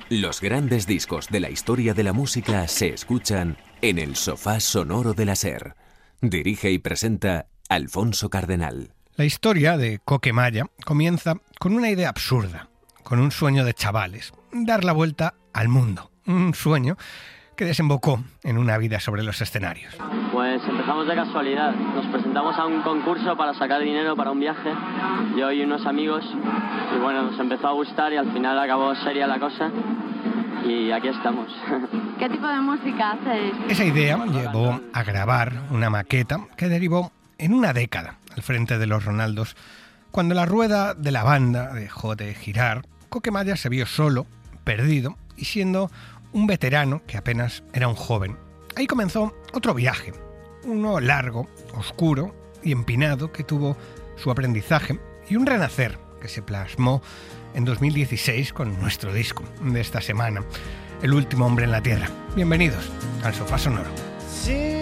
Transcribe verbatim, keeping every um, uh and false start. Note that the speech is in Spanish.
Los grandes discos de la historia de la música se escuchan en el sofá sonoro de la SER. Dirige y presenta Alfonso Cardenal. La historia de Coquemaya comienza con una idea absurda, con un sueño de chavales, dar la vuelta al mundo. Un sueño que desembocó en una vida sobre los escenarios. Pues empezamos de casualidad. Nos presentamos a un concurso para sacar dinero para un viaje, yo y unos amigos, y bueno, nos empezó a gustar y al final acabó seria la cosa y aquí estamos. ¿Qué tipo de música hacéis? Esa idea llevó a grabar una maqueta que derivó en una década al frente de los Ronaldos. Cuando la rueda de la banda dejó de girar, Coquemaya se vio solo, perdido y siendo un veterano que apenas era un joven. Ahí comenzó otro viaje, uno largo, oscuro y empinado que tuvo su aprendizaje y un renacer que se plasmó en dos mil dieciséis con nuestro disco de esta semana, El último hombre en la tierra. Bienvenidos al Sofá Sonoro.